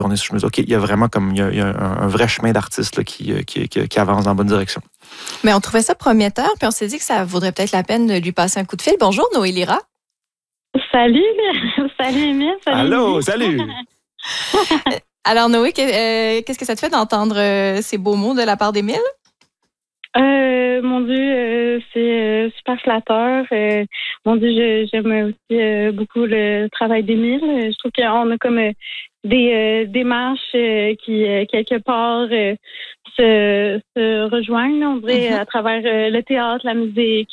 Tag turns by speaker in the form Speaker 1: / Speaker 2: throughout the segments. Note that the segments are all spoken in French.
Speaker 1: Je me dis, OK, il y a vraiment il y a un vrai chemin d'artiste là, qui avance dans la bonne direction.
Speaker 2: Mais on trouvait ça prometteur, puis on s'est dit que ça vaudrait peut-être la peine de lui passer un coup de fil. Bonjour, Noé Lira.
Speaker 3: Salut, salut Émile.
Speaker 1: Allô, salut.
Speaker 2: Alors Noé, qu'est-ce que ça te fait d'entendre ces beaux mots de la part d'Émile?
Speaker 3: Mon Dieu, c'est super flatteur. Mon Dieu, j'aime aussi beaucoup le travail d'Émile. Je trouve qu'on a comme des démarches qui, quelque part, se rejoignent, on dirait, à travers le théâtre, la musique,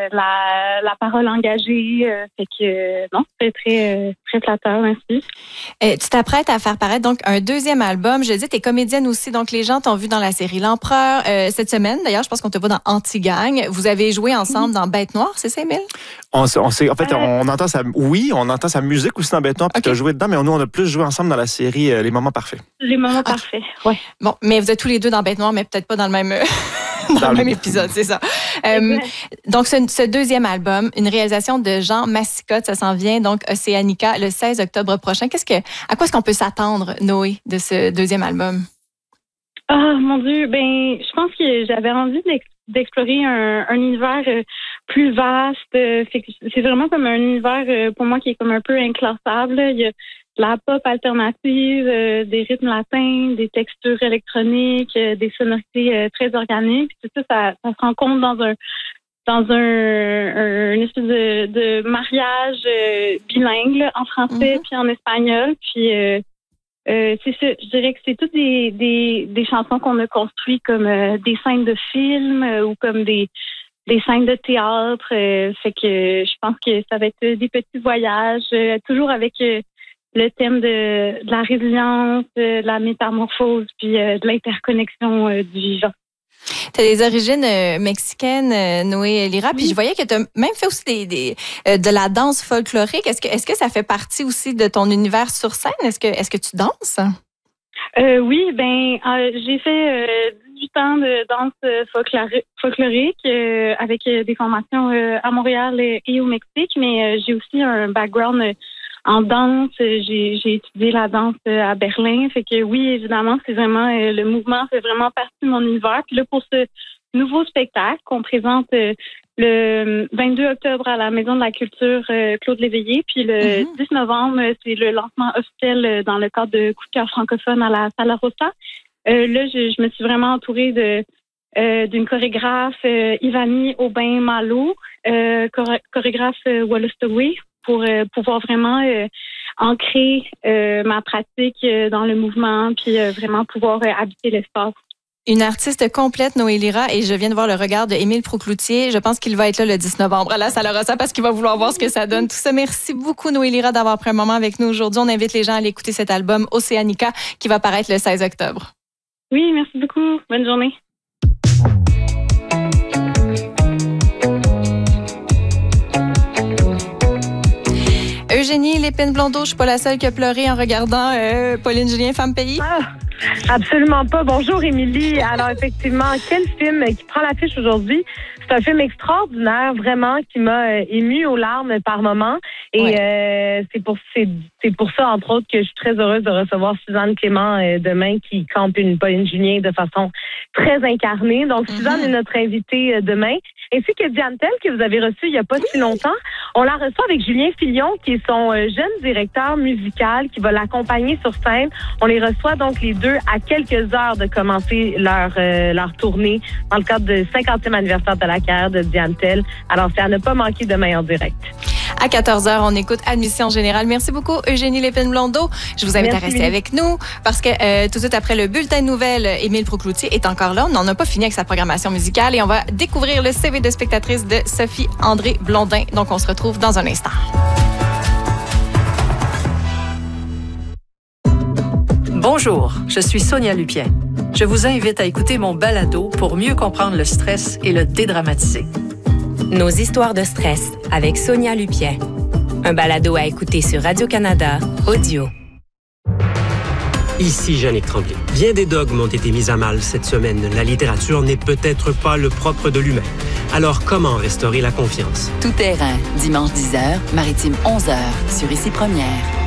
Speaker 3: la parole engagée. Fait que, non, c'est très flatteur, merci.
Speaker 2: Tu t'apprêtes à faire paraître donc un deuxième album. Je dis, tu es comédienne aussi, donc les gens t'ont vu dans la série L'Empereur. Cette semaine, d'ailleurs, je pense qu'on te voit dans Anti-Gang. Vous avez joué ensemble dans Bête Noire, c'est ça, Émile?
Speaker 1: On entend sa musique aussi dans Bête Noire, puis tu as joué dedans, mais nous, on a plus joué ensemble dans la série Les Moments Parfaits.
Speaker 3: Les Moments Parfaits, ouais.
Speaker 2: Bon, mais vous êtes tous les deux dans Bête Noire, mais peut-être pas dans le même, dans le même épisode, c'est ça. Donc, ce deuxième album, une réalisation de Jean Massicotte, ça s'en vient, donc Océanica, le 16 octobre prochain. À quoi est-ce qu'on peut s'attendre, Noé, de ce deuxième album?
Speaker 3: Ah, mon Dieu, je pense que j'avais envie d'explorer un univers plus vaste. C'est vraiment comme un univers, pour moi, qui est comme un peu inclassable. Il y a la pop alternative, des rythmes latins, des textures électroniques, des sonorités très organiques. Tout ça se rencontre dans une espèce de mariage bilingue là, en français puis en espagnol. Puis c'est ça, je dirais que c'est toutes des chansons qu'on a construites comme des scènes de film ou comme des scènes de théâtre. Fait que je pense que ça va être des petits voyages, toujours avec le thème de la résilience, de la métamorphose, puis de l'interconnexion du vivant.
Speaker 2: Tu as des origines mexicaines, Noé Lira, puis je voyais que tu as même fait aussi de la danse folklorique. Est-ce que ça fait partie aussi de ton univers sur scène? Est-ce que tu danses?
Speaker 3: Oui, j'ai fait 18 ans de danse folklorique avec des formations à Montréal et au Mexique, mais j'ai aussi un background en danse. J'ai étudié la danse à Berlin. Fait que oui, évidemment, c'est vraiment le mouvement fait vraiment partie de mon univers. Puis là, pour ce nouveau spectacle qu'on présente le 22 octobre à la Maison de la Culture Claude Léveillé, puis le 10 novembre, c'est le lancement officiel dans le cadre de Coup de cœur francophone à la Sala Rossa. Là, je me suis vraiment entourée d'une chorégraphe, Ivani Aubin-Malo, chorégraphe Wolastoqey, pour pouvoir vraiment ancrer ma pratique dans le mouvement, puis vraiment pouvoir habiter l'espace.
Speaker 2: Une artiste complète, Noé Lira, et je viens de voir le regard de Émile Proucloutier. Je pense qu'il va être là le 10 novembre à la Sala Rossa parce qu'il va vouloir voir ce que ça donne. Tout ça, merci beaucoup, Noé Lira, d'avoir pris un moment avec nous aujourd'hui. On invite les gens à aller écouter cet album Océanica qui va paraître le 16 octobre.
Speaker 3: Oui, merci beaucoup. Bonne journée.
Speaker 2: Eugénie Lépine-Blondeau, je suis pas la seule qui a pleuré en regardant Pauline Julien, Femme Pays.
Speaker 4: Absolument pas. Bonjour, Émilie. Alors, effectivement, quel film qui prend l'affiche aujourd'hui? C'est un film extraordinaire, vraiment, qui m'a émue aux larmes par moments. Et c'est pour ça, entre autres, que je suis très heureuse de recevoir Suzanne Clément demain, qui campe une Pauline Julien de façon très incarnée. Donc, Suzanne est notre invitée demain. Ainsi que Diane Tell, que vous avez reçue il n'y a pas si longtemps. On la reçoit avec Julien Filion, qui est son jeune directeur musical, qui va l'accompagner sur scène. On les reçoit donc les deux à quelques heures de commencer leur tournée dans le cadre du 50e anniversaire de la carrière de Diane Tell. Alors, c'est à ne pas manquer demain en direct.
Speaker 2: À 14h, on écoute Admission Générale. Merci beaucoup, Eugénie Lépine-Blondeau. Je vous invite à rester avec nous parce que tout de suite après le bulletin de nouvelles, Émile Proucloutier est encore là. On n'en a pas fini avec sa programmation musicale et on va découvrir le CV de spectatrice de Sophie-André Blondin. Donc, on se retrouve dans un instant.
Speaker 5: Bonjour, je suis Sonia Lupien. Je vous invite à écouter mon balado pour mieux comprendre le stress et le dédramatiser.
Speaker 6: Nos histoires de stress avec Sonia Lupien. Un balado à écouter sur Radio-Canada Audio.
Speaker 7: Ici Jannick Tremblay. Bien des dogmes ont été mis à mal cette semaine. La littérature n'est peut-être pas le propre de l'humain. Alors, comment restaurer la confiance?
Speaker 8: Tout terrain, dimanche 10h, maritime 11h, sur Ici Première.